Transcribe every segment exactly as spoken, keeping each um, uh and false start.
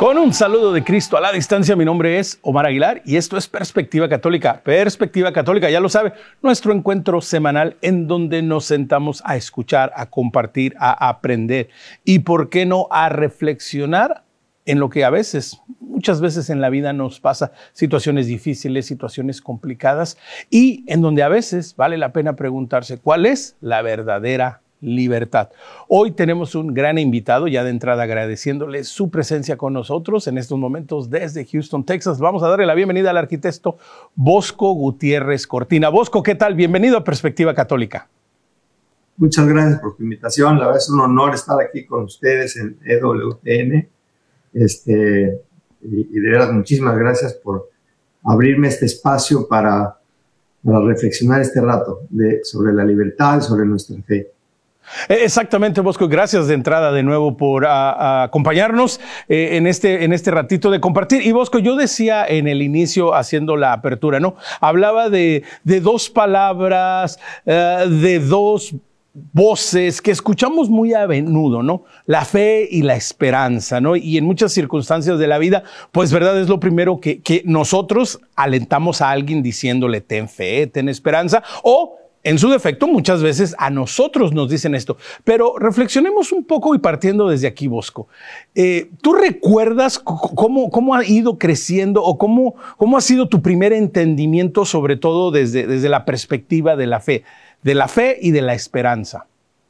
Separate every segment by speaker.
Speaker 1: Con un saludo de Cristo a la distancia, mi nombre es Omar Aguilar y esto es Perspectiva Católica. Perspectiva Católica, ya lo sabe, nuestro encuentro semanal en donde nos sentamos a escuchar, a compartir, a aprender y, ¿por qué no?, a reflexionar en lo que a veces, muchas veces en la vida nos pasa, situaciones difíciles, situaciones complicadas y en donde a veces vale la pena preguntarse cuál es la verdadera libertad. Hoy tenemos un gran invitado, ya de entrada agradeciéndole su presencia con nosotros en estos momentos desde Houston, Texas. Vamos a darle la bienvenida al arquitecto Bosco Gutiérrez Cortina. Bosco, ¿qué tal? Bienvenido a Perspectiva Católica.
Speaker 2: Muchas gracias por tu invitación. La verdad es un honor estar aquí con ustedes en E W T N. Este, y, y de verdad, muchísimas gracias por abrirme este espacio para, para reflexionar este rato de, sobre la libertad y sobre nuestra fe.
Speaker 1: Exactamente, Bosco. Gracias de entrada de nuevo por a, a acompañarnos eh, en, este, en este ratito de compartir. Y Bosco, yo decía en el inicio, haciendo la apertura, ¿no? Hablaba de, de dos palabras, uh, de dos voces que escuchamos muy a menudo, ¿no? La fe y la esperanza, ¿no? Y en muchas circunstancias de la vida, pues, ¿verdad? Es lo primero que, que nosotros alentamos a alguien diciéndole, ten fe, ten esperanza, o en su defecto, muchas veces a nosotros nos dicen esto, pero reflexionemos un poco y partiendo desde aquí, Bosco. Eh, ¿Tú recuerdas cómo, cómo ha ido creciendo o cómo, cómo ha sido tu primer entendimiento, sobre todo desde, desde la perspectiva de la fe, de la fe y de la esperanza?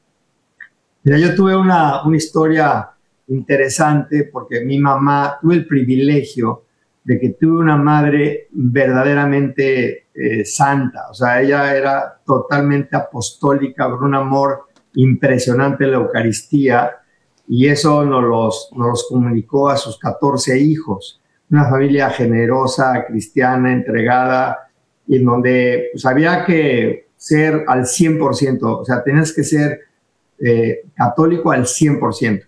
Speaker 2: Mira, yo tuve una, una historia interesante porque mi mamá, tuve el privilegio de que tuve una madre verdaderamente eh, santa. O sea, ella era totalmente apostólica, con un amor impresionante en la Eucaristía, y eso nos los, nos los comunicó a sus catorce hijos. Una familia generosa, cristiana, entregada, y en donde pues, había que ser al cien por ciento, o sea, tenías que ser eh, católico al cien por ciento.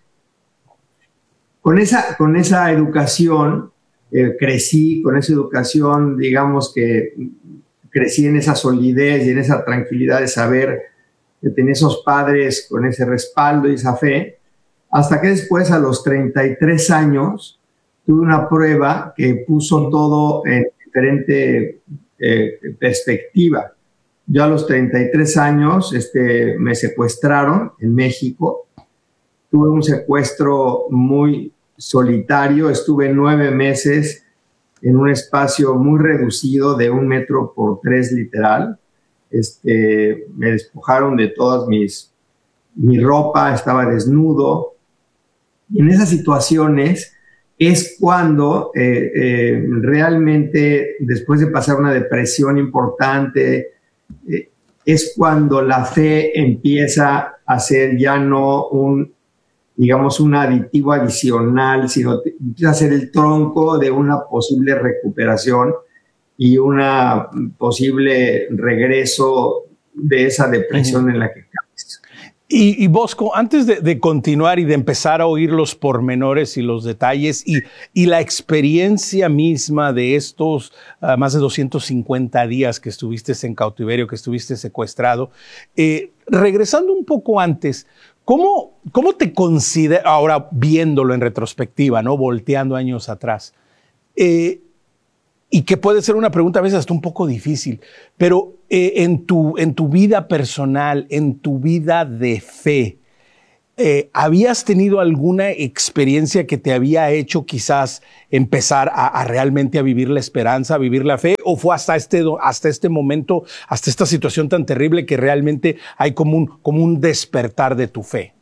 Speaker 2: Con esa, con esa educación, Eh, crecí con esa educación, digamos que crecí en esa solidez y en esa tranquilidad de saber que tenía esos padres con ese respaldo y esa fe, hasta que después, a los treinta y tres años, tuve una prueba que puso todo en diferente eh, perspectiva. Yo a los treinta y tres años este, me secuestraron en México. Tuve un secuestro muy solitario, estuve nueve meses en un espacio muy reducido de un metro por tres literal. Este, me despojaron de todas mis, mi ropa, estaba desnudo. Y en esas situaciones es cuando eh, eh, realmente, después de pasar una depresión importante, eh, es cuando la fe empieza a ser ya no un digamos, un aditivo adicional, sino empieza a ser el tronco de una posible recuperación y un posible regreso de esa depresión uh-huh. en la que caes.
Speaker 1: Y, y Bosco, antes de, de continuar y de empezar a oír los pormenores y los detalles y, y la experiencia misma de estos uh, más de doscientos cincuenta días que estuviste en cautiverio, que estuviste secuestrado, eh, regresando un poco antes, ¿Cómo, ¿Cómo te consideras, ahora viéndolo en retrospectiva, ¿no? Volteando años atrás? Eh, y que puede ser una pregunta a veces hasta un poco difícil, pero eh, en, tu, en tu vida personal, en tu vida de fe, eh, ¿habías tenido alguna experiencia que te había hecho quizás empezar a, a realmente a vivir la esperanza, a vivir la fe? ¿O fue hasta este, hasta este momento, hasta esta situación tan terrible que realmente hay como un, como un despertar de tu fe?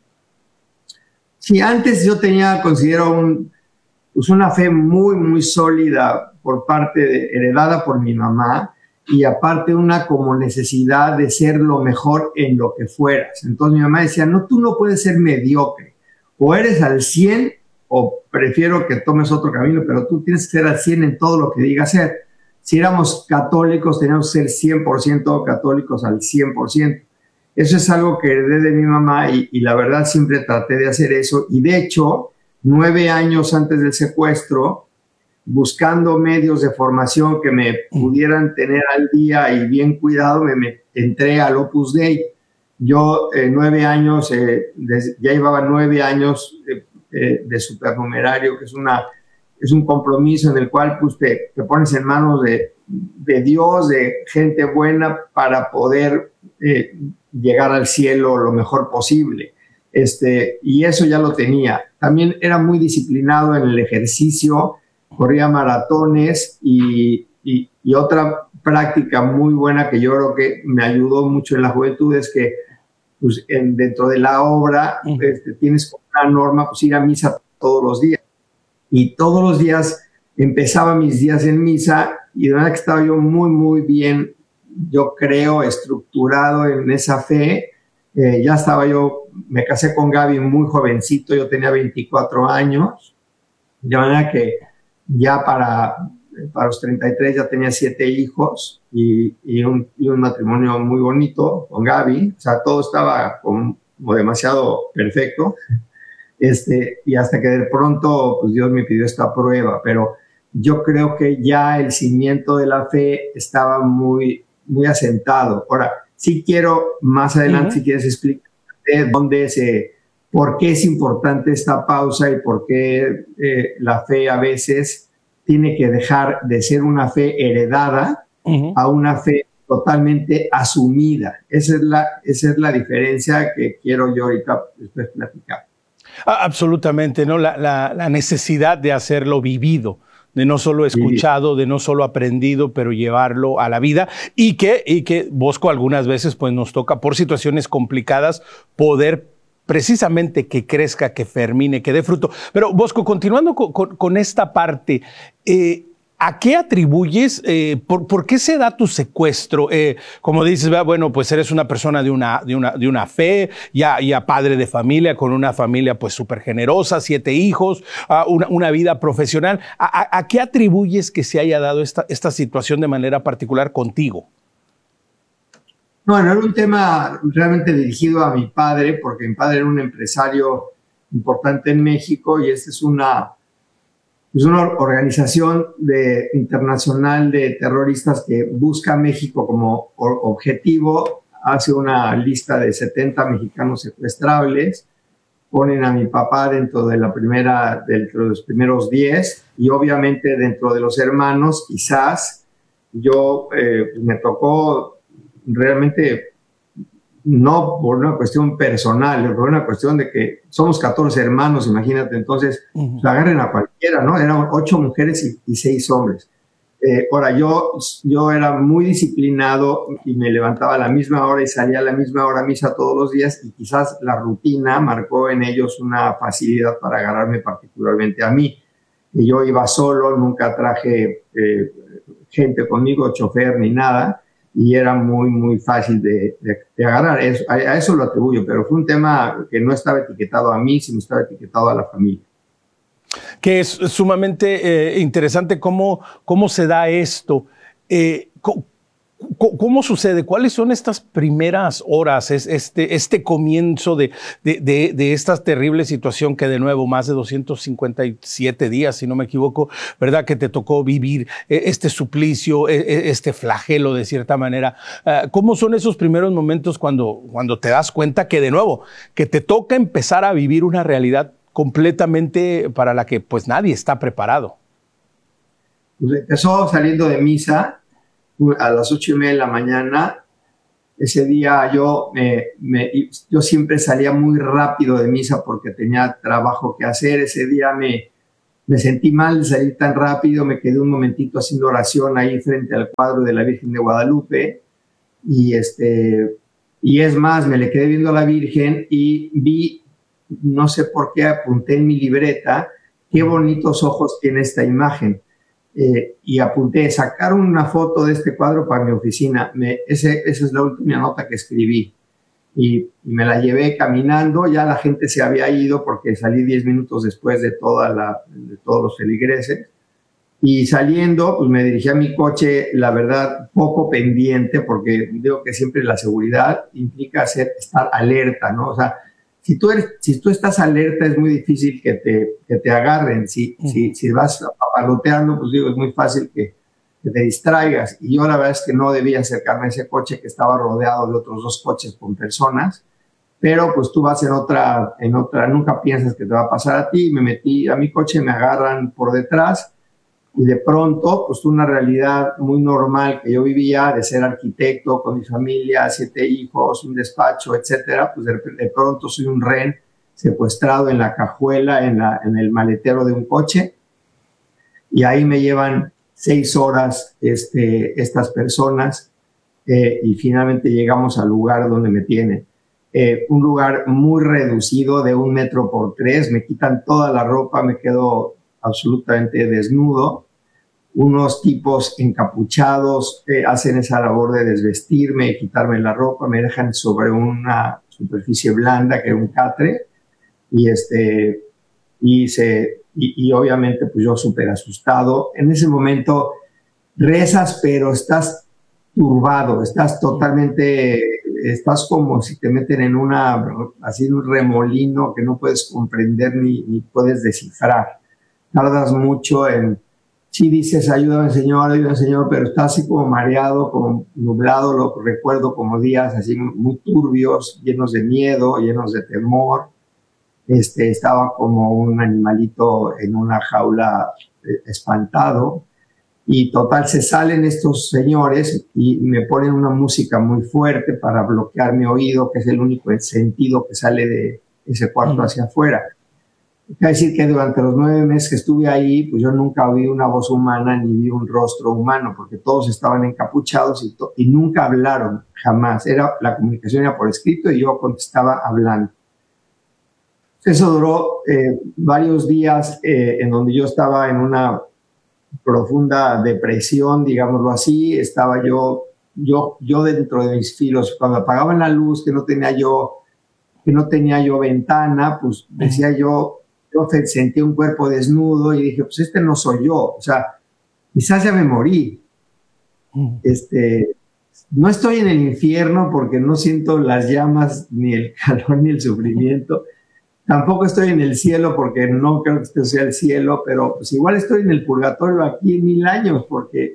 Speaker 2: Sí, antes yo tenía, considero, un, pues una fe muy, muy sólida por parte de, heredada por mi mamá, y aparte una como necesidad de ser lo mejor en lo que fueras. Entonces mi mamá decía, no, tú no puedes ser mediocre, o eres al cien o prefiero que tomes otro camino, pero tú tienes que ser al cien en todo lo que digas ser. Si éramos católicos, teníamos que ser cien por ciento católicos al cien por ciento. Eso es algo que heredé de mi mamá y, y la verdad siempre traté de hacer eso. Y de hecho, nueve años antes del secuestro, buscando medios de formación que me pudieran tener al día y bien cuidado, me, me entré al Opus Dei. Yo eh, nueve años, eh, des, ya llevaba nueve años eh, eh, de supernumerario, que es una es un compromiso en el cual pues, te, te pones en manos de, de Dios, de gente buena para poder eh, llegar al cielo lo mejor posible. Este, y eso ya lo tenía. También era muy disciplinado en el ejercicio, corría maratones y, y, y otra práctica muy buena que yo creo que me ayudó mucho en la juventud es que pues, en, dentro de la obra uh-huh. este, tienes una norma, pues ir a misa todos los días. Y todos los días empezaba mis días en misa y de verdad que estaba yo muy, muy bien, yo creo, estructurado en esa fe. Eh, ya estaba yo, me casé con Gaby muy jovencito, yo tenía veinticuatro años, de manera que ya para, para los treinta y tres ya tenía siete hijos y, y, un, y un matrimonio muy bonito con Gaby, o sea, todo estaba como, como demasiado perfecto. Este, y hasta que de pronto pues Dios me pidió esta prueba, pero yo creo que ya el cimiento de la fe estaba muy, muy asentado. Ahora, sí quiero más adelante, uh-huh. si quieres explicar dónde se, por qué es importante esta pausa y por qué eh, la fe a veces tiene que dejar de ser una fe heredada uh-huh. a una fe totalmente asumida. Esa es la, esa es la diferencia que quiero yo ahorita después platicar.
Speaker 1: Absolutamente, ¿no? La, la, la necesidad de hacerlo vivido, de no solo escuchado, de no solo aprendido, pero llevarlo a la vida y que, y que Bosco algunas veces pues nos toca por situaciones complicadas poder precisamente que crezca, que germine, que dé fruto. Pero Bosco, continuando con, con, con esta parte, eh, ¿a qué atribuyes, eh, por, por qué se da tu secuestro? Eh, como dices, bueno, pues eres una persona de una, de una, de una fe, ya, ya padre de familia, con una familia pues súper generosa, siete hijos, uh, una, una vida profesional. ¿A, a, ¿A qué atribuyes que se haya dado esta, esta situación de manera particular contigo?
Speaker 2: Bueno, era un tema realmente dirigido a mi padre, porque mi padre era un empresario importante en México y esta es una... Es una organización de, internacional de terroristas que busca a México como objetivo, hace una lista de setenta mexicanos secuestrables, ponen a mi papá dentro de la primera, dentro de los primeros diez y obviamente dentro de los hermanos, quizás yo eh, me tocó realmente no por una cuestión personal, por una cuestión de que somos catorce hermanos, imagínate, entonces uh-huh. pues, agarren a cualquiera, ¿no? Eran ocho mujeres y, y seis hombres. Eh, ahora, yo, yo era muy disciplinado y me levantaba a la misma hora y salía a la misma hora a misa todos los días y quizás la rutina marcó en ellos una facilidad para agarrarme particularmente a mí. Y yo iba solo, nunca traje eh, gente conmigo, chofer ni nada, y era muy, muy fácil de, de, de agarrar. Eso, a, a eso lo atribuyo, pero fue un tema que no estaba etiquetado a mí, sino estaba etiquetado a la familia.
Speaker 1: Que es sumamente eh, interesante cómo, cómo se da esto. Eh, ¿cómo, ¿Cómo sucede? ¿Cuáles son estas primeras horas, es este, este comienzo de, de, de, de esta terrible situación que de nuevo más de doscientos cincuenta y siete días, si no me equivoco, ¿verdad? Que te tocó vivir este suplicio, este flagelo de cierta manera. ¿Cómo son esos primeros momentos cuando, cuando te das cuenta que de nuevo, que te toca empezar a vivir una realidad completamente para la que pues nadie está preparado?
Speaker 2: Pues empezó saliendo de misa a las ocho y media de la mañana. Ese día yo, me, me, yo siempre salía muy rápido de misa porque tenía trabajo que hacer. Ese día me, me sentí mal de salir tan rápido, me quedé un momentito haciendo oración ahí frente al cuadro de la Virgen de Guadalupe y, este, y es más, me le quedé viendo a la Virgen y vi, no sé por qué apunté en mi libreta, qué bonitos ojos tiene esta imagen. Eh, y apunté, sacar una foto de este cuadro para mi oficina. Me, ese, esa es la última nota que escribí. Y, y me la llevé caminando, ya la gente se había ido porque salí diez minutos después de, toda la, de todos los feligreses. Y saliendo, pues me dirigí a mi coche, la verdad, poco pendiente, porque digo que siempre la seguridad implica hacer, estar alerta, ¿no? O sea, Si tú, eres, si tú estás alerta es muy difícil que te, que te agarren. Si, uh-huh. si, si vas papaloteando, pues digo, es muy fácil que, que te distraigas. Y yo la verdad es que no debía acercarme a ese coche que estaba rodeado de otros dos coches con personas. pero pues tú vas en otra, en otra, nunca piensas que te va a pasar a ti. Me metí a mi coche, me agarran por detrás y de pronto, pues una realidad muy normal que yo vivía de ser arquitecto con mi familia, siete hijos, un despacho, etcétera, pues de, de pronto soy un rehén secuestrado en la cajuela, en, la, en el maletero de un coche, y ahí me llevan seis horas este, estas personas eh, y finalmente llegamos al lugar donde me tienen. Eh, un lugar muy reducido de un metro por tres, me quitan toda la ropa, me quedo absolutamente desnudo. Unos tipos encapuchados eh, hacen esa labor de desvestirme, quitarme la ropa, me dejan sobre una superficie blanda que era un catre y, este, y, se, y, y obviamente pues yo súper asustado. En ese momento rezas, pero estás turbado, estás totalmente, estás como si te meten en una, así en un remolino que no puedes comprender ni, ni puedes descifrar. Tardas mucho en, sí dices, ayúdame Señor, ayúdame Señor, pero estás así como mareado, como nublado, lo recuerdo como días así muy turbios, llenos de miedo, llenos de temor. Este, estaba como un animalito en una jaula eh, espantado. Y total, se salen estos señores y me ponen una música muy fuerte para bloquear mi oído, que es el único sentido que sale de ese cuarto hacia afuera. Quiere decir que durante los nueve meses que estuve ahí, pues yo nunca oí una voz humana ni vi un rostro humano, porque todos estaban encapuchados y, y nunca hablaron, jamás. Era, la comunicación era por escrito y yo contestaba hablando. Eso duró eh, varios días eh, en donde yo estaba en una profunda depresión, digámoslo así. Estaba yo, yo, yo dentro de mis filos. Cuando apagaban la luz, que no tenía yo, que no tenía yo ventana, pues decía yo, yo sentí un cuerpo desnudo y dije, pues este no soy yo. O sea, quizás ya me morí. Este, no estoy en el infierno porque no siento las llamas, ni el calor, ni el sufrimiento. Tampoco estoy en el cielo porque no creo que esto sea el cielo, pero pues igual estoy en el purgatorio aquí en mil años, porque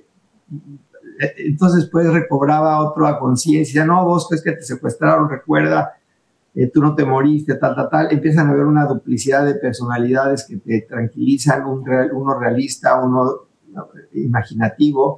Speaker 2: entonces pues recobraba otra conciencia. No, vos es que te secuestraron, recuerda, eh, tú no te moriste, tal, tal, tal. Empiezan a haber una duplicidad de personalidades que te tranquilizan, un real, uno realista, uno imaginativo,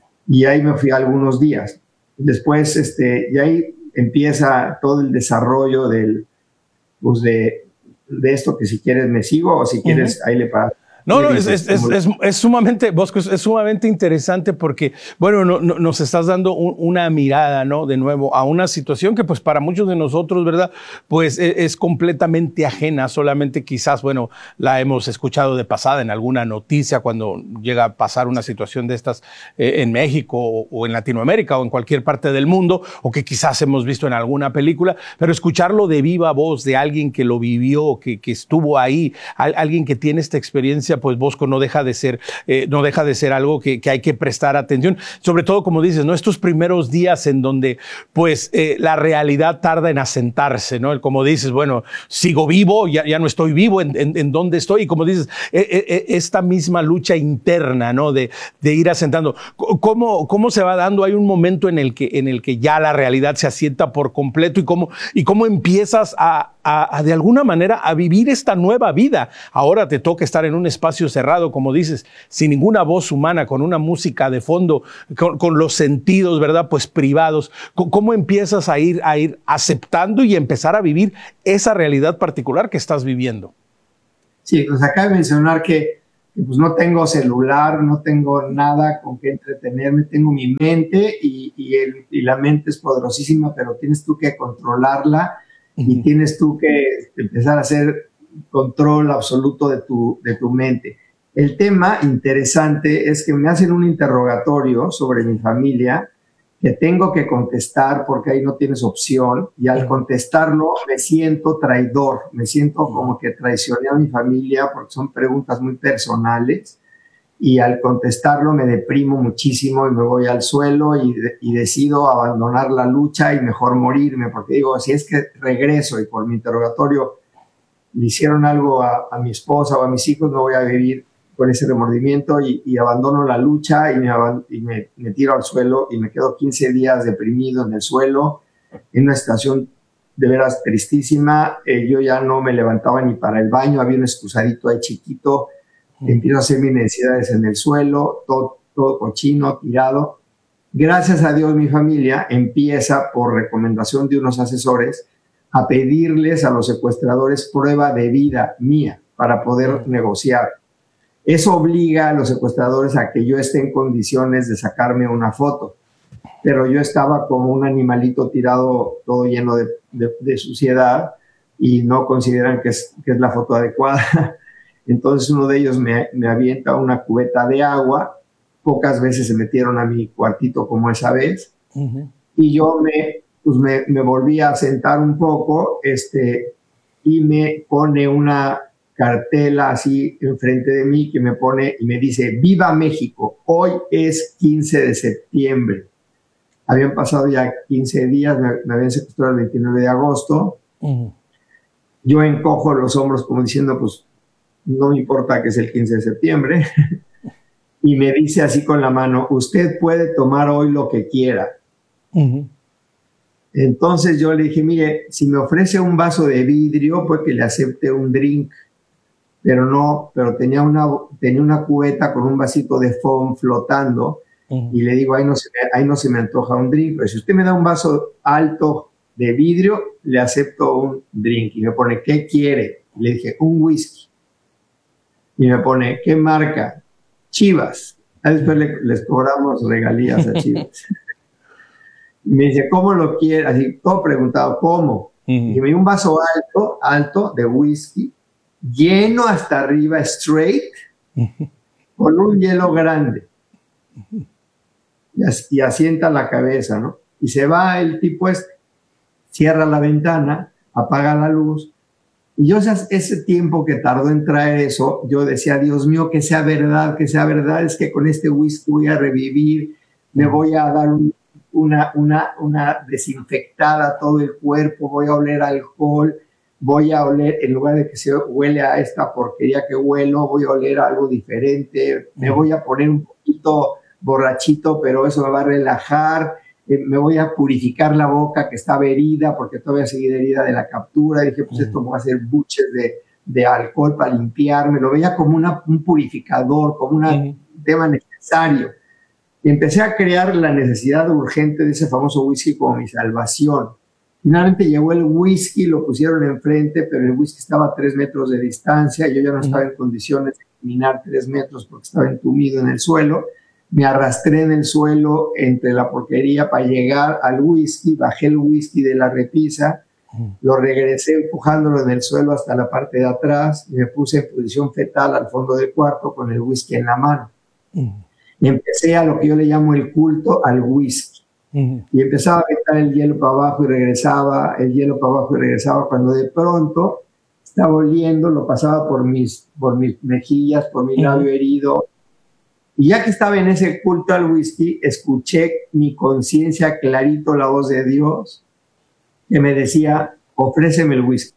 Speaker 2: y ahí me fui algunos días. Después, este, y ahí empieza todo el desarrollo del, pues de, de esto, que si quieres me sigo o si quieres uh-huh. ahí le paras.
Speaker 1: No, no, es, es, es, es, es sumamente, Bosco, es, es sumamente interesante porque, bueno, no, no, nos estás dando un, una mirada, ¿no? De nuevo, a una situación que, pues, para muchos de nosotros, ¿verdad? Pues es, es completamente ajena, solamente quizás, bueno, la hemos escuchado de pasada en alguna noticia cuando llega a pasar una situación de estas eh, en México o, o en Latinoamérica o en cualquier parte del mundo, o que quizás hemos visto en alguna película, pero escucharlo de viva voz de alguien que lo vivió, que, que estuvo ahí, a, alguien que tiene esta experiencia, pues Bosco, no deja de ser, eh, no deja de ser algo que, que hay que prestar atención. Sobre todo, como dices, ¿no? Estos primeros días en donde, pues, eh, la realidad tarda en asentarse, ¿no? Como dices, bueno, sigo vivo, ya, ya no estoy vivo, ¿en, en, en dónde estoy? Y como dices, eh, eh, esta misma lucha interna, ¿no? De, de ir asentando. ¿Cómo, cómo se va dando? Hay un momento en el que, en el que ya la realidad se asienta por completo y cómo, y cómo empiezas a, a, a, de alguna manera, a vivir esta nueva vida. Ahora te toca estar en un espacio cerrado, como dices, sin ninguna voz humana, con una música de fondo, con, con los sentidos, ¿verdad? Pues privados. ¿Cómo empiezas a ir, a ir aceptando y empezar a vivir esa realidad particular que estás viviendo?
Speaker 2: Sí, pues acabo de mencionar que, que pues no tengo celular, no tengo nada con que entretenerme, tengo mi mente y, y, el, y la mente es poderosísima, pero tienes tú que controlarla uh-huh. y tienes tú que empezar a hacer control absoluto de tu, de tu mente. El tema interesante es que me hacen un interrogatorio sobre mi familia que tengo que contestar porque ahí no tienes opción, y al contestarlo me siento traidor, me siento como que traicioné a mi familia porque son preguntas muy personales, y al contestarlo me deprimo muchísimo y me voy al suelo y, de, y decido abandonar la lucha y mejor morirme, porque digo, si es que regreso y por mi interrogatorio le hicieron algo a, a mi esposa o a mis hijos, no voy a vivir con ese remordimiento, y, y abandono la lucha y, me, y me, me tiro al suelo y me quedo quince días deprimido en el suelo, en una situación de veras tristísima. Eh, yo ya no me levantaba ni para el baño, había un excusadito ahí chiquito. Mm. Empiezo a hacer mis necesidades en el suelo, todo, todo cochino, tirado. Gracias a Dios, mi familia empieza, por recomendación de unos asesores, a pedirles a los secuestradores prueba de vida mía para poder negociar. Eso obliga a los secuestradores a que yo esté en condiciones de sacarme una foto. Pero yo estaba como un animalito tirado, todo lleno de, de, de suciedad, y no consideran que es, que es la foto adecuada. Entonces uno de ellos me, me avienta una cubeta de agua. Pocas veces se metieron a mi cuartito como esa vez. Uh-huh. Y yo me, pues me, me volví a sentar un poco este, y me pone una cartela así enfrente de mí que me pone y me dice: ¡Viva México! Hoy es quince de septiembre. Habían pasado ya quince días, me, me habían secuestrado el veintinueve de agosto. Uh-huh. Yo encojo los hombros como diciendo, pues no me importa que es el quince de septiembre. Y me dice así con la mano: usted puede tomar hoy lo que quiera. Uh-huh. Entonces yo le dije: mire, si me ofrece un vaso de vidrio, pues que le acepte un drink. Pero no, pero tenía una, tenía una cubeta con un vasito de foam flotando. Uh-huh. Y le digo: ahí no, se me, ahí no se me antoja un drink. Pero si usted me da un vaso alto de vidrio, le acepto un drink. Y me pone: ¿qué quiere? Y le dije: un whisky. Y me pone: ¿qué marca? Chivas. Después le, les cobramos regalías a Chivas. Y me dice: ¿cómo lo quiere? Así, todo preguntado: ¿cómo? Uh-huh. Y me dio un vaso alto, alto de whisky, lleno hasta arriba, straight, uh-huh, con un hielo grande. Uh-huh. Y, as, y asienta la cabeza, ¿no? Y se va el tipo este, cierra la ventana, apaga la luz. Y yo, ese tiempo que tardó en traer eso, yo decía: Dios mío, que sea verdad, que sea verdad, es que con este whisky voy a revivir, me voy a dar un, una, una, una desinfectada a todo el cuerpo, voy a oler alcohol, voy a oler, en lugar de que se huele a esta porquería que huelo, voy a oler algo diferente, me voy a poner un poquito borrachito, pero eso me va a relajar. Eh, me voy a purificar la boca que estaba herida, porque todavía seguía herida de la captura. Y dije: pues esto me va a hacer buches de, de alcohol para limpiarme. Lo veía como una, un purificador, como una, uh-huh, un tema necesario. Y empecé a crear la necesidad urgente de ese famoso whisky como mi salvación. Finalmente llegó el whisky, lo pusieron enfrente, pero el whisky estaba a tres metros de distancia. Yo ya no, uh-huh, estaba en condiciones de caminar tres metros porque estaba entumido en el suelo. Me arrastré en el suelo entre la porquería para llegar al whisky, bajé el whisky de la repisa, uh-huh, lo regresé empujándolo en el suelo hasta la parte de atrás y me puse en posición fetal al fondo del cuarto con el whisky en la mano. Uh-huh. Y empecé a lo que yo le llamo el culto al whisky. Uh-huh. Y empezaba a aventar el hielo para abajo y regresaba, el hielo para abajo y regresaba, cuando de pronto estaba oliendo, lo pasaba por mis, por mis mejillas, por mi, uh-huh, labio herido. Y ya que estaba en ese culto al whisky, escuché mi conciencia clarito la voz de Dios que me decía: ofréceme el whisky.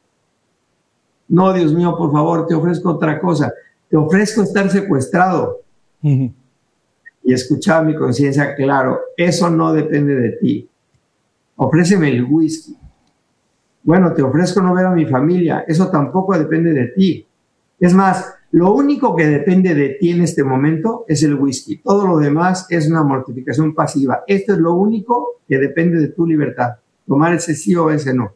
Speaker 2: No, Dios mío, por favor, te ofrezco otra cosa. Te ofrezco estar secuestrado. Uh-huh. Y escuchaba mi conciencia claro: eso no depende de ti. Ofréceme el whisky. Bueno, te ofrezco no ver a mi familia. Eso tampoco depende de ti. Es más, lo único que depende de ti en este momento es el whisky. Todo lo demás es una mortificación pasiva. Esto es lo único que depende de tu libertad. Tomar ese sí o ese no.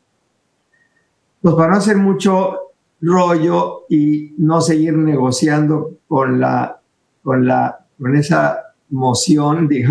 Speaker 2: Pues para no hacer mucho rollo y no seguir negociando con la, con la, con esa moción, digamos,